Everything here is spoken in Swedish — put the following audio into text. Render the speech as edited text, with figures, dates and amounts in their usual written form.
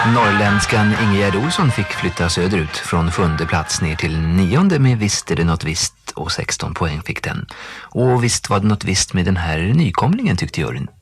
Norrländskan Ingegerd Olsson fick flytta söderut från 7:e plats ner till 9:e med Visst är det något visst och 16 poäng fick den. Och visst var det något visst med den här nykomlingen tyckte juryn.